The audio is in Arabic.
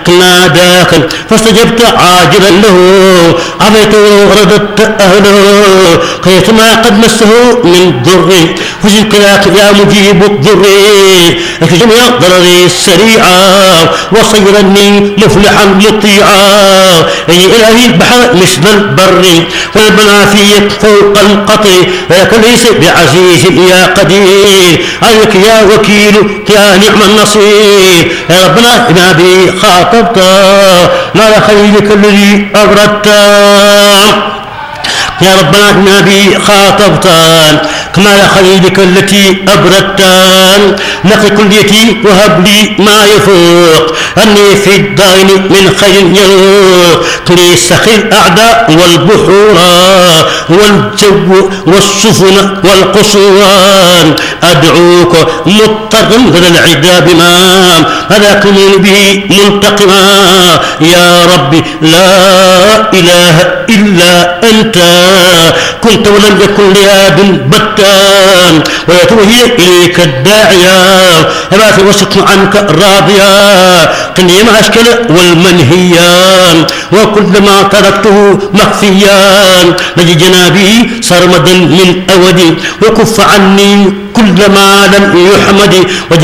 ناداك فاستجبت عاجلا له عفيت ورددت أهله كيفما قد مسه من ضر فجدك يا مجيب الضر اكف جميع ضرري السريعة وصيرني مفلحا مطيعا أي إلهي البحر مثل البر والمنافي فوق القطر ولك ليس بعزيز يا قدير عليك يا وكيل يا نعم النصير يا ربنا إنا بي خاطبت ما خيرك الذي أبردت يا ربنا إنا بي خاطبتان كما خليلك التي أبردتان نقي كليتي وهب لي ما يفوق أني في الدين من خير يروق لي سخي الأعداء والبحور والجو والسفن والقصوان أدعوك مضطرا من العدا بما هلاكني به منتقما يا ربي لا إله إلا أنت كنت ولم يكن لياد بتان ويتوهي إليك الداعية فما في وسط عنك راضيا كني ما أشكل والمنهيان وكل ما تركته مخفيان لجي جنابي سرمدا من أودي وكف عني كل ما لم يحمد